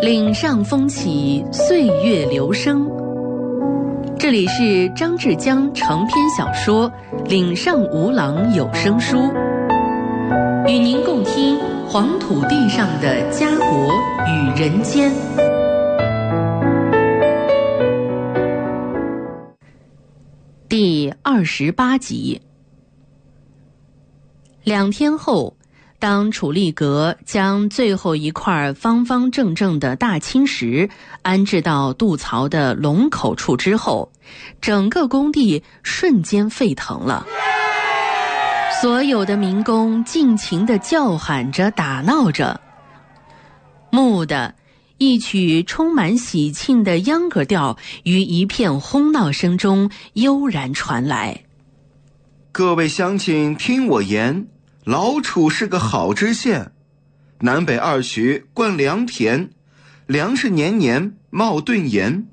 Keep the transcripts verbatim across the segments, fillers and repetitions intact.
岭上风起，岁月流声。这里是张志江长篇小说《岭上无郎有声书》，与您共听黄土地上的家国与人间。第二十八集。两天后，当楚立格将最后一块方方正正的大青石安置到渡槽的龙口处之后，整个工地瞬间沸腾了。所有的民工尽情地叫喊着打闹着，蓦地一曲充满喜庆的秧歌调于一片哄闹声中悠然传来。 各位乡亲听我言，老楚是个好知县，南北二渠灌良田，粮食年年冒顿盐。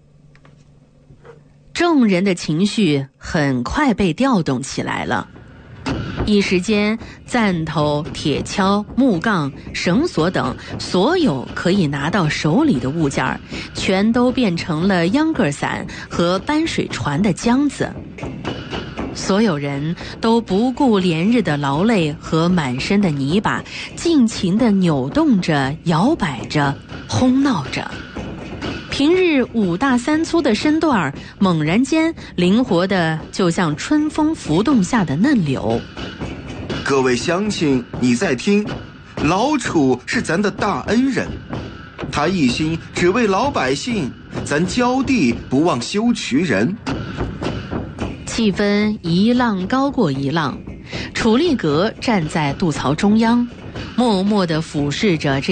众人的情绪很快被调动起来了，一时间钻头、铁锹、木杠、绳索等所有可以拿到手里的物件全都变成了秧歌伞和搬水船的浆子。所有人都不顾连日的劳累和满身的泥巴，尽情地扭动着、摇摆着、哄闹着。平日五大三粗的身段猛然间灵活的就像春风拂动下的嫩柳。 各位乡亲，你在听，老楚是咱的大恩人，他一心只为老百姓，咱浇地不忘修渠人。 气氛一浪高过一浪，楚立格站在渡槽中央，默默地俯视着这